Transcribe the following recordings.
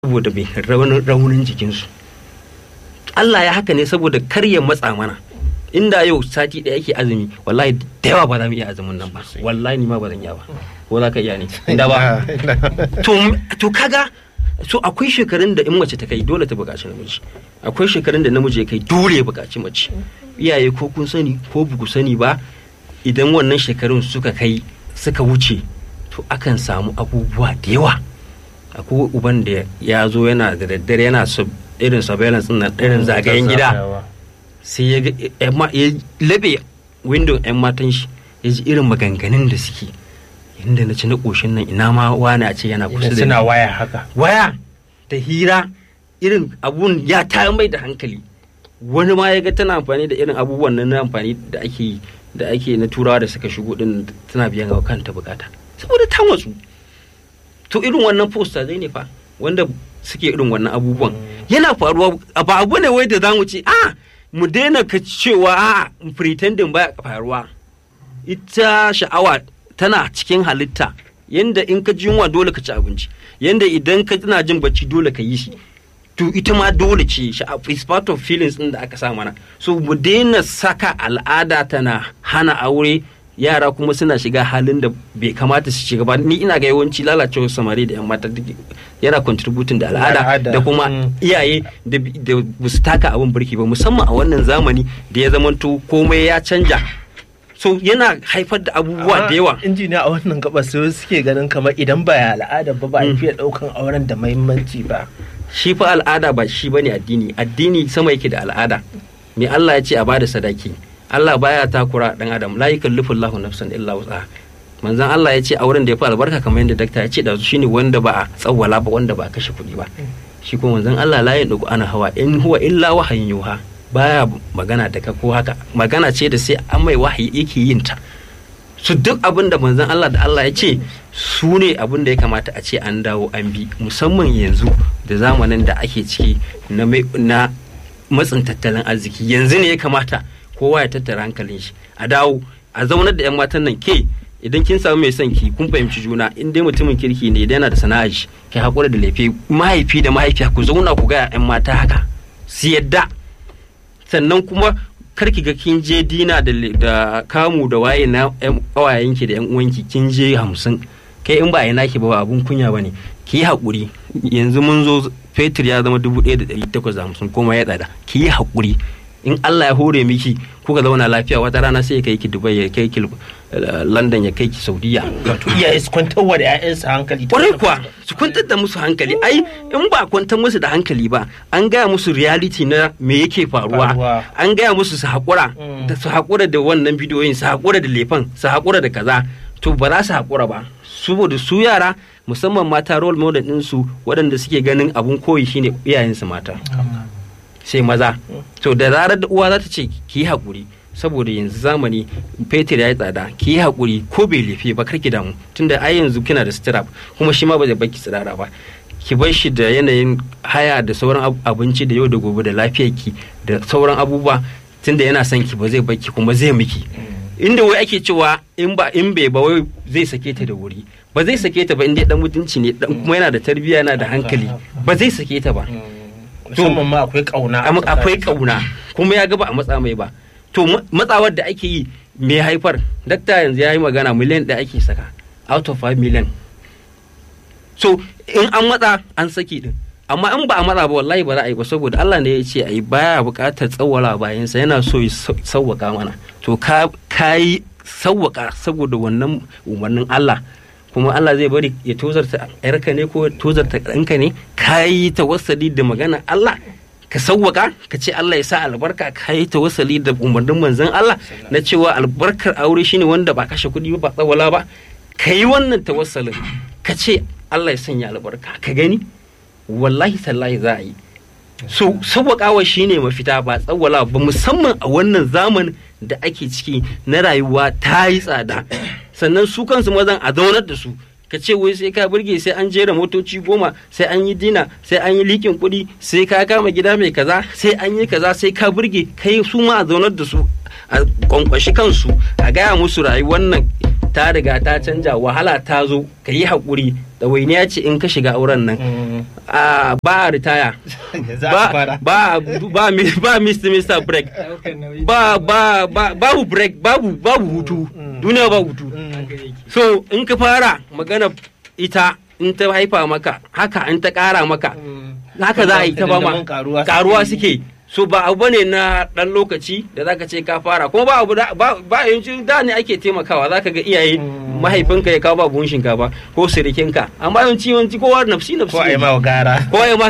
saboda bai raunin jikinsu. Allah ya haka ne saboda kar ya matsa mana. Inda yau sati ɗaya yake azumi wallahi da yawa ba za mu iya azumin nan ba, wallahi ni ma ba zan iya ba, ko za ka iya ne inda ba to kaga so akwai shekarun da in mace ta kai dole ta buƙaci namiji, akwai shekarun da namiji ya kai dole ya buƙaci mace. Iyaye ko kun sani ko ba ku sani ba, idan wannan shekarun suka kai suka wuce to akan samu abubuwa da yawa. Akwai uban da ya zo yana da daddare yana irin surveillance din nan irin zagayen gida, sai ya labe window 'yan matan shi ya ji irin maganganun da suke, inda na ci na ƙoshin nan ina ma wani a ce yana kusa da suna waya da hira, irin abun ya ta mai da hankali. Wani ma ya ga tana amfani da irin abubuwan nan na amfani da ake na turawa da suka shigo din, tana biyan ga kanta bukata saboda ta watsu. To irin wannan poster zai ne fa wanda suke irin wannan abubuwan yana faruwa, ba abu ne wai da zamu ce mu daina ka cewa pretending ba faruwa. Ita sha'awa tana cikin halitta, yanda in ka ji yunwa dole ka ci abinci, yanda idan ka tana jin bacci dole ka yi shi, to ita ma dole ce is part of feelings din da aka sa mana. So mu daina saka al'ada tana hana aure, yara kuma suna shiga halin da bai kamata su shiga ba. Ni ina ga yawanci lalacewar samari da yan mata yana contributing da al'ada da kuma iyaye da su taka abin birki ba, musamman a wannan zamani da ya zamanto komai ya canja. So yana haifar da abubuwa da yawa. Injiniya, a wannan gaba sai suke ganin kamar idan ba ya al'ada ba a fiye daukan auren da muhimmanci ba. Shi fa al'ada ba shi bane addini sama yake da al'ada. Me Allah ya ce a bada sadaki, Allah baya takura dan adam, la yukallifu Allahu nafsan illa wus'aha. Manzon Allah ya ce auren da ya fi albarka kamar yadda dakta ya ce da su shine wanda ba a tsawwala ba, wanda ba a kashe kuɗi ba. Shi kuma manzon Allah la yandugu ana hawa in huwa illa wahayin yuha, baya magana da ka ko haka, magana ce da sai an mai wahayi yake yin ta. Su duk abin da manzon Allah da Allah ya ce su ne abin da ya kamata a ce an dawo an bi, musamman yanzu da zamanin da ake ciki na matsin tattalin arziki. Yanzu ne ya kamata kowa ya tattara hankalin shi, a dawo a zaunar da 'yan matan nan. Ke idan kin samu mai son ki, kun fahimci juna, in dai mutumin kirki ne, idan yana da sana'a shi, ki haƙura da laifi. Mahaifi da mahaifiya ku zauna ku ga 'yan mata haka su yadda. Sannan kuma karki ga kin je dina da kamu da waye na 'yan ƙawayenki da 'yan uwanki, kin je 50, kai in ba a yi naki ba abun kunya bane. Ki yi haƙuri. Yanzu mun zo fetur ya zama 1,850 kuma ya tsada. Ki yi haƙuri. In Allah ya hore miki kuka zauna lafiya, wata rana sai ya kai ki Dubai, ya kai ki London, ya kai ki Saudiya. Wato iyaye su kwantar wa da 'ya'yansu hankali. Kwarai kuwa su kwantar da musu hankali. Ai in ba kwantar musu da hankali ba, an gaya musu reality na me yake faruwa, an gaya musu su haƙura da su haƙura da wannan bidiyoyin, su haƙura da lefan, su haƙura da kaza, to ba za su haƙura ba. Saboda su yara musamman mata role model ɗinsu waɗanda suke ganin abun koyi shine iyayensu mata. Sai maza. To da zarar da uwa za ta ce ki yi haƙuri saboda yanzu zamani fetur ya yi tsada, ki yi haƙuri ko bai lefe ba, karki damu, tunda ai yanzu kina da strap kuma shi ma ba zai baki tsirara ba, ki bar shi da yanayin haya da sauran abinci da yau da gobe da lafiyarki da sauran abubuwa, tunda yana son ki ba zai baki kuma zai miki. Inda wai ake cewa in bai ba wai zai sake ta da wuri, ba zai sake ta ba, inda dan mutunci ne kuma yana da tarbiyya, yana da hankali, ba zai sake ta ba. Musamman ma akwai kauna kuma ya gaba a matsa mai ba. To matsawar da ake yi me haifar? Dakta yanzu ya yi magana miliyan da ake saka out of 5 million. So in an matsa an saki din, amma in ba a matsa ba wallahi ba za a yi ba, saboda Allah ne ya ce a yi, baya buƙatar tsawwala bayansa, yana so ya sauwaka mana. To ka yi sauwaka saboda wannan umarnin Allah, kuma Allah zai bari ya tozarta yarka ne ko tozarta ɗanka ne? Ka yi tawassali da magana Allah, ka sauwaka ka ce Allah ya sa albarka, ka yi tawassali da umarnin manzon Allah na cewa albarkar aure shine wanda ba kashe kuɗi ba tsawala ba. Ka yi wannan tawassalin ka ce Allah ya sanya albarka, ka gani wallahi tallahi za a yi. So sauwakawa shine mafita ba tsawala ba, musamman a wannan zamanin da ake ciki na rayuwa ta yi tsada. Sannan su kansu mazan a zaunar da su, ka ce wai sai ka burge, sai an jera motoci 10, sai an yi dina, sai an yi likin kuɗi, sai ka kama gida mai kaza, sai an yi kaza, sai ka burge. Kai su ma a zaunar da su, a kwankwashi kansu, a gaya musu rayuwar nan ta riga ta canja, wahala ta zo, ka yi haƙuri, ɗawainiya ce in ka shiga auren nan ba a ritaya ba Mr. break babu break babu hutu duniya ba hutu so in ka fara magana ita in ta haifa maka haka in ta ƙara maka haka za a yi ta ba ma karuwa suke so ba abu ne na dan lokaci da zaka ce ka fara kuma ba abu ba yanzu da ne ake taimakawa zaka ga iyaye mahaifinka ya kawo ba buhun shinkafa ko sirikinka amma yawanci kowa nafsi ko ai ma gara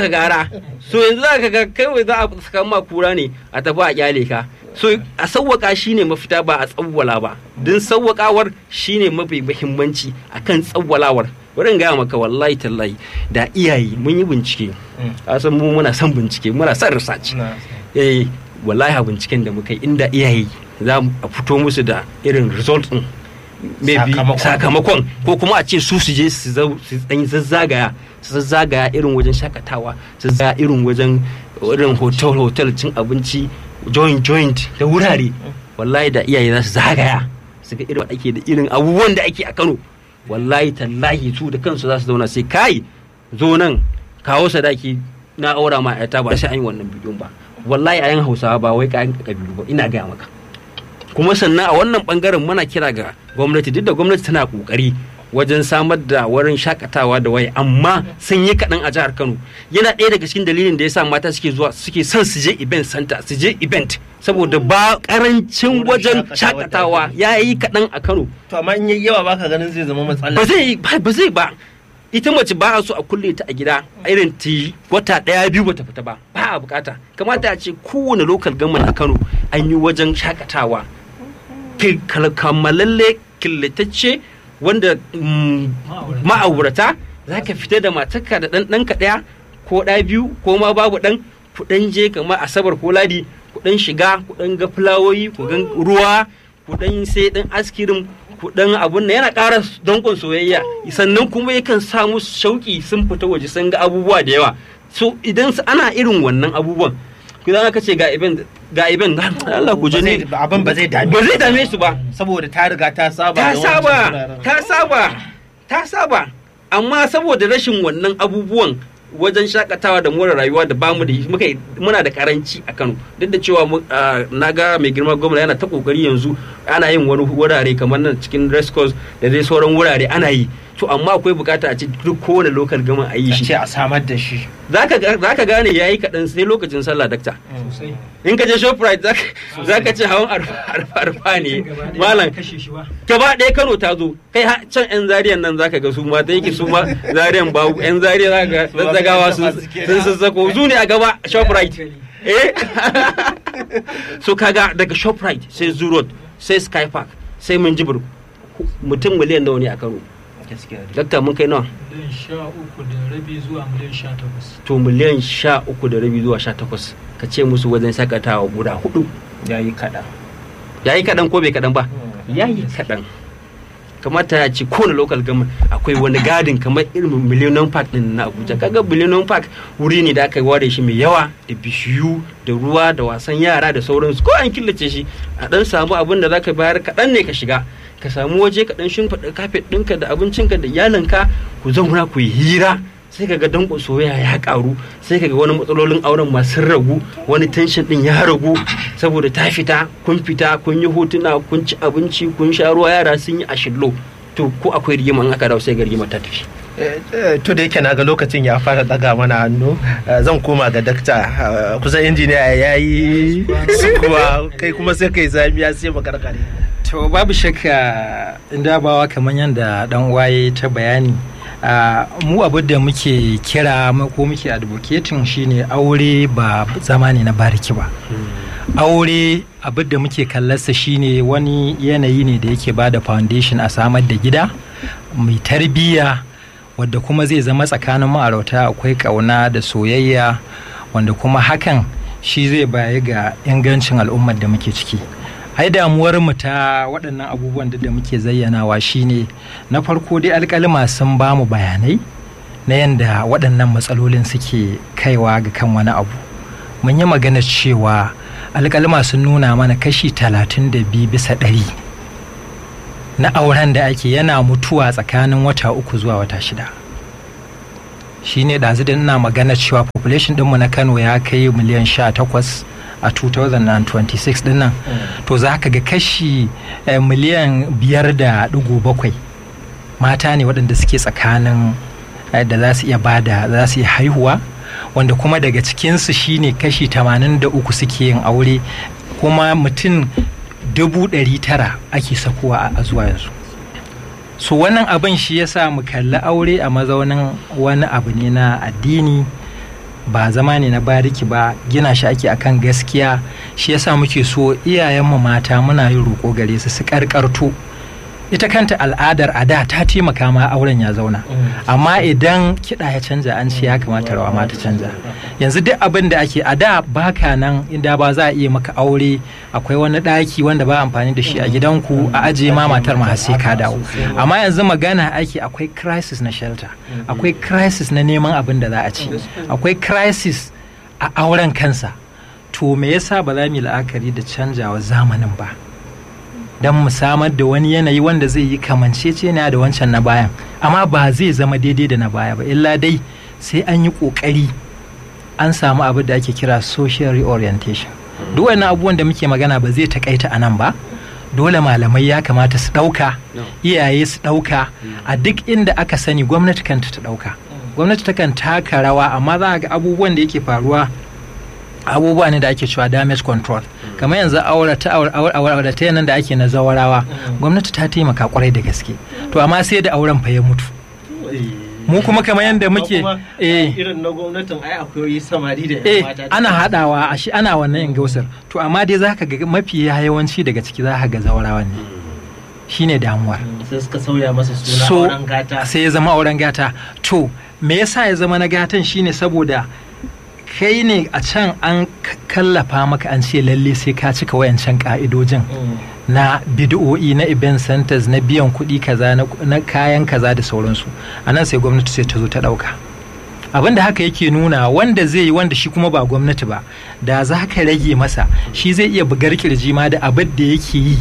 so yanzu zaka ga kai za a saka ma kura ne a tafi a kyale ka so a sawwaka shine mafita ba a tsawwala ba din sawwakawar shine mafi muhimmanci akan tsawwalawar wurin gaya maka wallahi tallahi da iyaye mun yi bincike a san mu muna son bincike muna son research wallahi a binciken da muka yi inda iyaye za mu fito musu da irin result din maybe sakamakon ko kuma a ce su je su dan zazzagaya irin wajen shakatawa su zazzagaya irin wajen irin hotel cin abinci joint da wurare wallahi da iyaye za su zagaya su ga irin ake da irin abubuwan da ake a Kano wallahi tallahi su da kansu za su zauna sai kai zo nan kawo sadaki na aura ma ayata ba sai an yi wannan bidiyon ba wallahi ayan Hausawa ba wai kayan kabilu ba ina gaya maka kuma sannan a wannan bangaren muna kira ga gwamnati duk da gwamnati tana kokari wajen samar da wurin shakatawa da waye amma sun yi kaɗan a jihar Kano yana ɗaya daga cikin dalilin da yasa mata suke son su je event center su je event saboda ba karancin wajen shakatawa ya yi kaɗan a Kano to amma in yayi yawa baka ganin zai zama matsala ba zai ba ita mace ba a so a kulle ta a gida irin ti wata 1-2 bata fita ba a bukata kamata a ce kowane local government a Kano an yi wajen shakatawa kammalalle killatacce wanda ma'aurata za ka fita da matarka da ɗanka ɗaya ko ɗa biyu ko ma babu ɗan kuɗan je kamar asabar ko ladi kuɗan shiga kuɗan ga fulawoyi kuɗan ruwa kuɗan sai ɗan askirim kuɗan abun nan yana ƙara danƙon soyayya sannan kuma yakan samu shauƙi sun fita waje sun ga abubuwa da yawa so idan ana irin wannan abubuwan idan aka ce ga event Allah ku je ne abin ba zai dame su ba saboda ta riga ta saba amma saboda rashin wannan abubuwan wajen shakatawa da more rayuwa da bamu da muna da karanci a Kano duk da cewa na ga mai girma gwamna yana ta kokari yanzu ana yin wani wurare kamar nan cikin race course da dai sauran wurare ana yi to amma akwai bukata a ce duk kowane local gama a yi shi a samar da shi zaka gane yayi kaɗan sai lokacin sallah dakta in ka je shoprite zaka ce hawan arfa ne malam gaba ɗaya Kano ta zo kai can yan zariyan nan zaka ga su ma da yake su ma zariyan babu yan zariya zaka ga zazzagawa sun sassako su ne a gaba shoprite so kaga daga shoprite sai zoo road sai sky park sai minjibir mutum miliyan nawa ne a Kano dakta mun kai nawa? miliyan 13.5 zuwa miliyan 18. To miliyan 13.5 zuwa 18 ka ce musu wajen sakatawa guda 4 yayi kaɗan. Yayi kaɗan ko bai kaɗan ba? Yayi kaɗan. Kamata ya ce kowane local government akwai wani gadin kamar irin Millennium Park din na Abuja. Kaga Millennium Park wuri ne da aka ware shi mai yawa da bishiyu da ruwa da wasan yara da sauransu ko an killace shi a dan samu abin da zaka bayar kaɗan ne ka shiga. Ka samu waje ka dan shimfiɗa kafet ɗinka da abincinka da iyalinka ku zauna ku yi hira sai kaga danƙon soyayya ya ƙaru sai kaga wani matsalolin auren masu ragu wani tension ɗin ya ragu saboda ta fita kun yi hotuna kun ci abinci kun sha ruwa yara sun yi ashillo to ko akwai rigima in aka dawo sai ga rigima ta tafi. To da yake na ga lokacin ya fara daga mana hannu zan koma ga dakta kusan injiniya ya yi sukuwa kai kuma sai kai zamiya sai makarkare. To babu shakka inda bawa kamar yadda dan waye ta bayani mu abin da muke kira ko muke advocating shine aure ba zama ne na bariki ba. Aure abin da muke kallarsa shine wani yanayi ne da yake bada foundation a samar da gida mai tarbiyya wadda kuma zai zama tsakanin ma'aurata akwai kauna da soyayya wanda kuma hakan shi zai baya ga ingancin al'ummar da muke ciki. Ai damuwar mu ta waɗannan abubuwan da muke zayyanawa shine na farko dai alƙalima sun ba mu bayanai na yadda waɗannan matsalolin suke kaiwa ga kan wani abu. Mun yi magana cewa alƙalima sun nuna mana kashi 32% na auren da ake yana mutuwa tsakanin wata 3 zuwa wata 6. shine ɗazu da ina magana cewa population ɗinmu na Kano ya kai miliyan 18 a 2026 ɗin nan, to za ka ga kashi miliyan 5.7 mata ne waɗanda suke tsakanin da za su iya haihuwa, wanda kuma daga cikinsu shine kashi 83 suke yin aure, kuma mutum 900,000 ake sakowa a zuwa yanzu. So wannan abin shi yasa mu kalli aure a mazaunin wani abu ne na addini, ba zama ne na bariki ba, gina shi ake akan gaskiya. Shi yasa muke so iyayenmu mata muna yin roƙo gare su karkarto. Ita kanta al'adar a da ta taimaka ma auren ya zauna, amma idan kiɗa ya canja an ce ya kamata rawa ma ta canja. Yanzu duk abin da ake a da baka nan, inda ba za a iya maka aure, akwai wani ɗaki wanda ba amfani da shi a gidanku, a ajiye ma matar ma sai ka dawo. Amma yanzu magana ake, akwai crisis na shelter, akwai crisis na neman abin da za a ci, akwai crisis a auren kansa. To me yasa ba za mu yi la'akari da canjawa zamanin ba, don mu samar da wani yanayi wanda zai yi kamanceceniya da wancan na bayan, amma ba zai zama daidai da na baya ba, illa dai sai an yi ƙoƙari an samu abin da ake kira social reorientation. Duk wannan abubuwan da muke magana ba zai takaita a nan ba, dole malamai ya kamata su ɗauka, iyaye su ɗauka, a duk inda aka sani gwamnati kanta ta ɗauka. Gwamnati takan taka rawa, amma za a ga abubuwan da yake faruwa abubuwa ne da ake cewa damage control. Kamar yanzu aurata yanan da ake na zawarawa, gwamnati ta taimaka kwarai da gaske, to amma sai da auren fa ya mutu. Mu kuma kamar yadda muke irin na gwamnatin ai akwai samari da yan mata ana hadawa a shi, ana wannan ingausar, to amma dai zaka ga mafi yawanci daga ciki zaka ga zawarawan ne, shine damuwar. Sai suka sauya masa suna auren gata, sai ya zama auren gata. To me yasa ya zama na gatan? Shine saboda kai ne a can an kallafa maka, an ce lalle sai ka cika wayancan ka'idojin na bid'o'i, na event centers, na biyan kuɗi kaza, na kayan kaza da sauransu. A nan sai gwamnati sai ta zo ta ɗauka. Abin da haka yake nuna wanda zai yi, wanda shi kuma ba gwamnati ba, da za ka rage masa, shi zai iya bugar kirji ma da abin da yake yi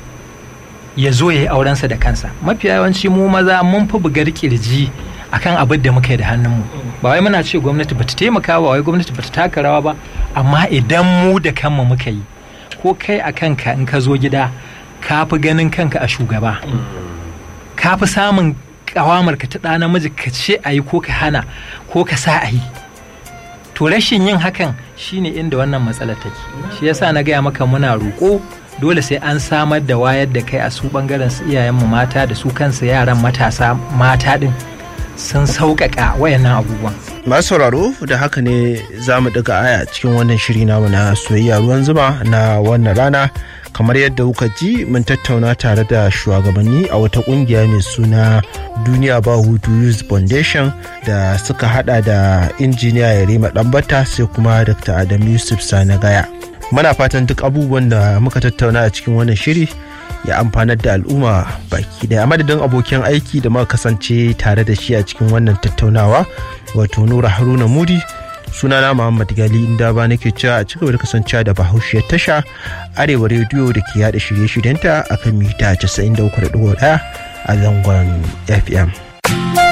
ya zo ya yi aurensa da kansa. Mafi yawanci mu maza mun fi bugar kirji akan abin da muka yi da hannunmu. Ba wai muna ce gwamnati bata taimaka ba, wai gwamnati bata taka rawa ba, amma idan mu da kanmu muka yi, ko kai a kanka in ka zo gida ka fi ganin kanka a shugaba, ka fi samun kawamar ka ta ɗa namiji ka ce a yi ko ka hana ko ka sa a yi. To rashin yin hakan shine inda wannan matsalar take. Shi yasa na gaya maka muna roƙo, dole sai an samar da wayar da kai a su bangaren su iyayenmu mata da su kansu yaran matasa mata din sun sauƙaƙa wayannan abubuwan. Masu sauraro, da haka ne za mu daga aya cikin wannan shiri namu na soyayya ruwan zuma na wannan rana. Kamar yadda kuka ji, mun tattauna tare da shugabanni a wata kungiya mai suna Duniya Ba Hutu Youth Foundation, da suka hada da injiniya Yarima Ɗanbata sai kuma Dr. Adam Yusuf Sani Gaya. Muna fatan duk abubuwan da muka tattauna a cikin wannan shiri ya amfanar da al'umma baki daya. A madadin abokin aiki da muka kasance tare da shi a cikin wannan tattaunawa, wato Nura Haruna Mudi, sunana Muhammad Gali Indaba nake cewa a cigaba da kasancewa da Bahaushiyar Tasha Arewa rediyo da ke yada shirye-shiryenta akan mita 93.1 a zangon FM.